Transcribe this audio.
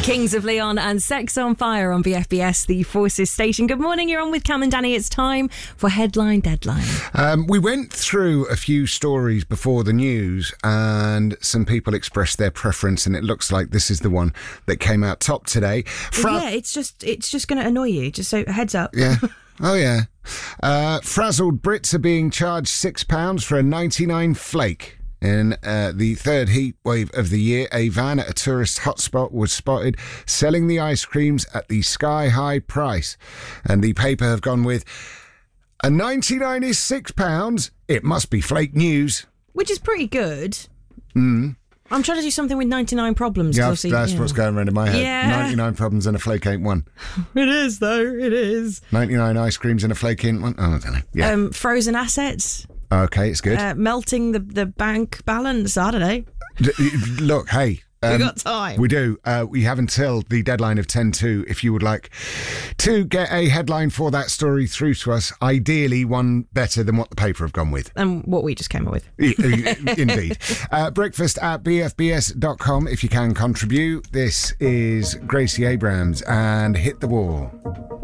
Kings of Leon and Sex on Fire on BFBS, the Forces station. Good morning, you're on with Cam and Danny. It's time for Headline Deadline. We went through a few stories before the news and some people expressed their preference, and it looks like this is the one that came out top today. It's just going to annoy you, just so heads up. Yeah. Oh, yeah. Frazzled Brits are being charged £6 for a 99 flake. In the third heat wave of the year, a van at a tourist hotspot was spotted selling the ice creams at the sky-high price. And the paper have gone with, a 99 is £6? It must be flake news. Which is pretty good. I'm trying to do something with 99 problems. Yeah, that's what's going around in my head. Yeah. 99 problems and a flake ain't one. It is, though. It is. 99 ice creams and a flake ain't one. Oh, I don't know. Yeah. Frozen assets. Okay, it's good. Melting the bank balance. I don't know. Look, hey. We got time. We do. We have until the deadline of 10:02 if you would like to get a headline for that story through to us. Ideally, one better than what the paper have gone with. And what we just came up with. Indeed. Breakfast at bfbs.com if you can contribute. This is Gracie Abrams and Hit the Wall.